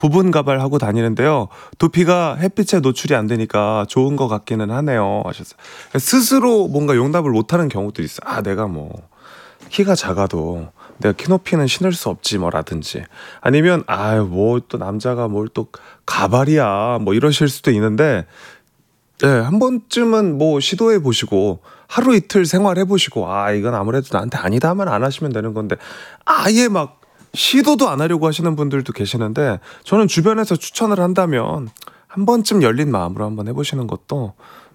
부분 가발하고 다니는데요. 두피가 햇빛에 노출이 안 되니까 좋은 것 같기는 하네요. 하셨어요. 스스로 뭔가 용납을 못하는 경우도 있어요. 아, 내가 뭐 키가 작아도 내가 키높이는 신을 수 없지 뭐라든지 아니면 아유 뭐 또 남자가 뭘 또 가발이야 뭐 이러실 수도 있는데 네, 한 번쯤은 뭐 시도해 보시고 하루 이틀 생활해 보시고 아 이건 아무래도 나한테 아니다 하면 안 하시면 되는 건데 아예 막 시도도 안 하려고 하시는 분들도 계시는데 저는 주변에서 추천을 한다면 한 번쯤 열린 마음으로 한번 해보시는 것도